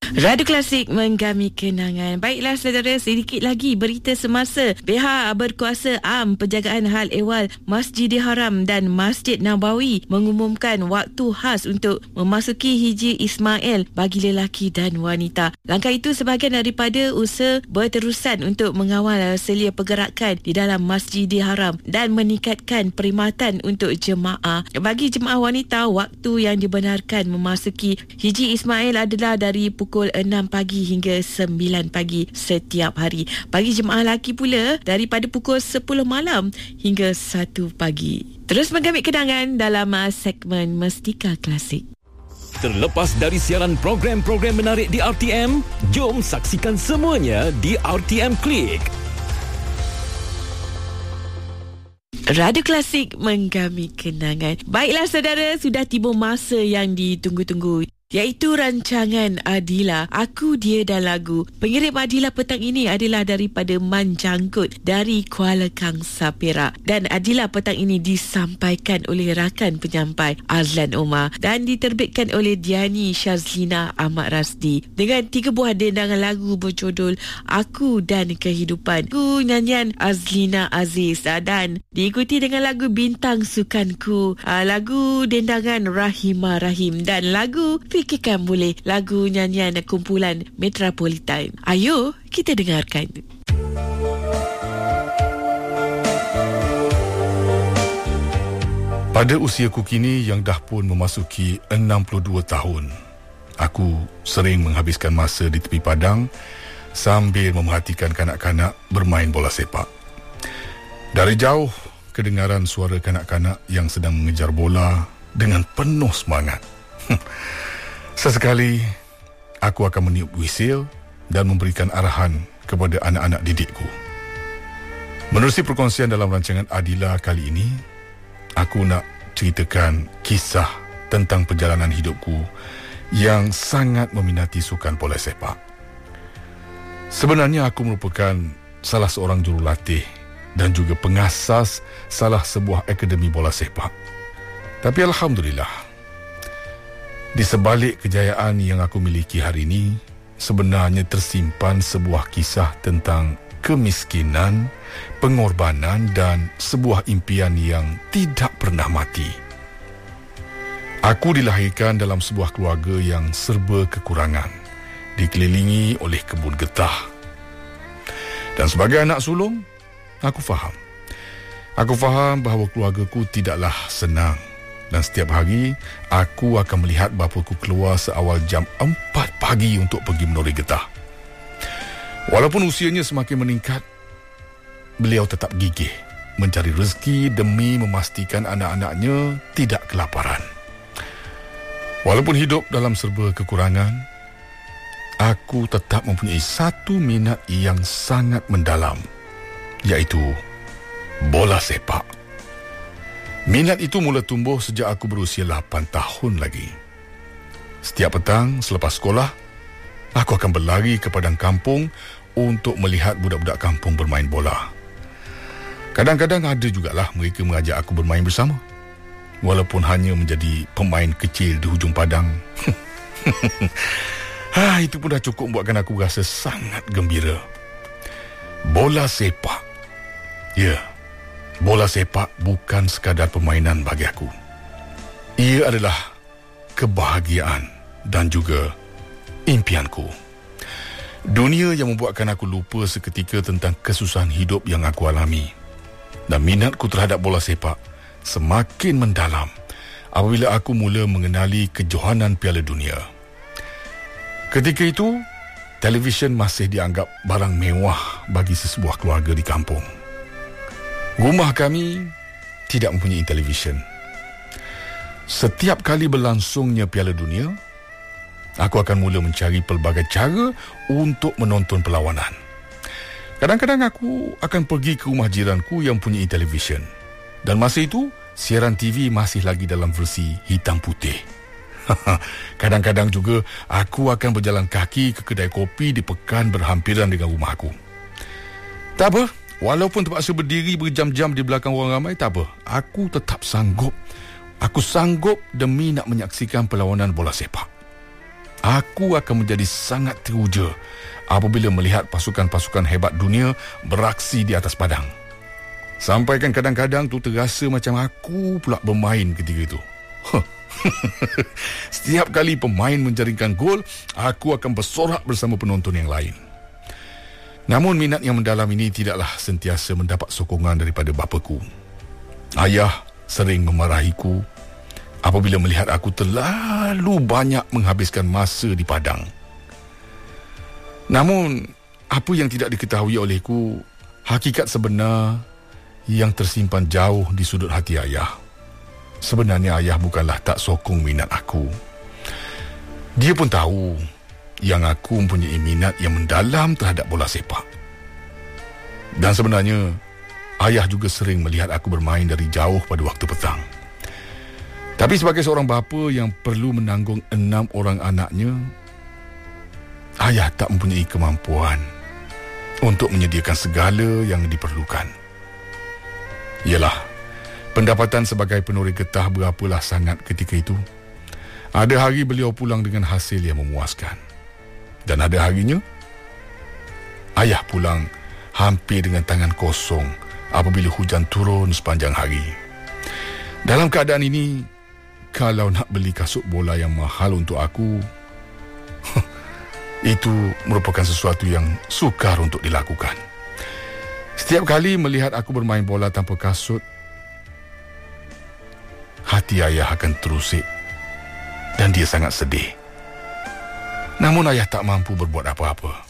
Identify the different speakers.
Speaker 1: Radio Klasik menggami kenangan. Baiklah saudara, sedikit lagi berita semasa pihak berkuasa Penjagaan Hal Ehwal Masjidil Haram dan Masjid Nabawi mengumumkan waktu khas untuk memasuki Hiji Ismail bagi lelaki dan wanita. Langkah itu sebahagian daripada usaha berterusan untuk mengawal selia pergerakan di dalam Masjidil Haram dan meningkatkan perkhidmatan untuk jemaah. Bagi jemaah wanita, waktu yang dibenarkan memasuki Hiji Ismail adalah dari pukul 6 pagi hingga 9 pagi setiap hari. Bagi jemaah lelaki pula, daripada pukul 10 malam hingga 1 pagi. Terus menggamit kenangan dalam segmen Mestika Klasik.
Speaker 2: Terlepas dari siaran program-program menarik di RTM, jom saksikan semuanya di RTM Klik.
Speaker 1: Radio Klasik menggami kenangan. Baiklah saudara, sudah tiba masa yang ditunggu-tunggu, iaitu rancangan Adila, Aku, Dia dan Lagu. Pengirim Adila petang ini adalah daripada Manjangkut dari Kuala Kangsar, Perak. Dan Adila petang ini disampaikan oleh rakan penyampai Azlan Omar dan diterbitkan oleh Diani Syazlina Ahmad Rasdi dengan 3 buah dendangan lagu berjudul Aku dan Kehidupan. Lagu nyanyian Azlina Aziz dan diikuti dengan lagu Bintang Sukanku, lagu dendangan Rahimah Rahim dan lagu Fikirkan Boleh, lagu nyanyian kumpulan Metropolitan. Ayo kita dengarkan.
Speaker 3: Pada usiaku kini yang dah pun memasuki 62 tahun, aku sering menghabiskan masa di tepi padang sambil memerhatikan kanak-kanak bermain bola sepak. Dari jauh, kedengaran suara kanak-kanak yang sedang mengejar bola dengan penuh semangat. Sesekali, aku akan meniup wisil dan memberikan arahan kepada anak-anak didikku. Menerusi perkongsian dalam rancangan Adila kali ini, aku nak ceritakan kisah tentang perjalanan hidupku yang sangat meminati sukan bola sepak. Sebenarnya aku merupakan salah seorang jurulatih dan juga pengasas salah sebuah akademi bola sepak. Tapi Alhamdulillah, di sebalik kejayaan yang aku miliki hari ini, sebenarnya tersimpan sebuah kisah tentang kemiskinan, pengorbanan dan sebuah impian yang tidak pernah mati. Aku dilahirkan dalam sebuah keluarga yang serba kekurangan, dikelilingi oleh kebun getah. Dan sebagai anak sulung, aku faham bahawa keluargaku tidaklah senang. Dan setiap hari, aku akan melihat bapaku keluar seawal jam 4 pagi untuk pergi menori getah. Walaupun usianya semakin meningkat, beliau tetap gigih mencari rezeki demi memastikan anak-anaknya tidak kelaparan. Walaupun hidup dalam serba kekurangan, aku tetap mempunyai satu minat yang sangat mendalam, iaitu bola sepak. Minat itu mula tumbuh sejak aku berusia 8 tahun lagi. Setiap petang selepas sekolah, aku akan berlari ke padang kampung untuk melihat budak-budak kampung bermain bola. Kadang-kadang ada jugalah mereka mengajak aku bermain bersama, walaupun hanya menjadi pemain kecil di hujung padang. Itu pun dah cukup buatkan aku rasa sangat gembira. Bola sepak. Ya, bola sepak bukan sekadar permainan bagi aku. Ia adalah kebahagiaan dan juga impianku. Dunia yang membuatkan aku lupa seketika tentang kesusahan hidup yang aku alami. Dan minatku terhadap bola sepak semakin mendalam apabila aku mula mengenali kejohanan Piala Dunia. Ketika itu, televisyen masih dianggap barang mewah bagi sesebuah keluarga di kampung. Rumah kami tidak mempunyai televisyen. Setiap kali berlangsungnya Piala Dunia, aku akan mula mencari pelbagai cara untuk menonton perlawanan. Kadang-kadang aku akan pergi ke rumah jiranku yang mempunyai televisyen. Dan masa itu, siaran TV masih lagi dalam versi hitam putih. Kadang-kadang juga aku akan berjalan kaki ke kedai kopi di pekan berhampiran dengan rumah aku. Tak apa, walaupun terpaksa berdiri berjam-jam di belakang orang ramai, tak apa. Aku tetap sanggup. Aku sanggup demi nak menyaksikan perlawanan bola sepak. Aku akan menjadi sangat teruja apabila melihat pasukan-pasukan hebat dunia beraksi di atas padang. Sampaikan kadang-kadang tu terasa macam aku pula bermain ketika itu. Setiap kali pemain menjaringkan gol, aku akan bersorak bersama penonton yang lain. Namun minat yang mendalam ini tidaklah sentiasa mendapat sokongan daripada bapaku. Ayah sering memarahiku apabila melihat aku terlalu banyak menghabiskan masa di padang. Namun, apa yang tidak diketahui olehku, hakikat sebenar yang tersimpan jauh di sudut hati ayah. Sebenarnya ayah bukanlah tak sokong minat aku. Dia pun tahu yang aku mempunyai minat yang mendalam terhadap bola sepak. Dan sebenarnya, ayah juga sering melihat aku bermain dari jauh pada waktu petang. Tapi sebagai seorang bapa yang perlu menanggung 6 orang anaknya, ayah tak mempunyai kemampuan untuk menyediakan segala yang diperlukan. Yalah, pendapatan sebagai penuri getah berapalah sangat ketika itu. Ada hari beliau pulang dengan hasil yang memuaskan. Dan ada harinya, ayah pulang hampir dengan tangan kosong apabila hujan turun sepanjang hari. Dalam keadaan ini, kalau nak beli kasut bola yang mahal untuk aku, itu merupakan sesuatu yang sukar untuk dilakukan. Setiap kali melihat aku bermain bola tanpa kasut, hati ayah akan terusik dan dia sangat sedih. Namun ayah tak mampu berbuat apa-apa.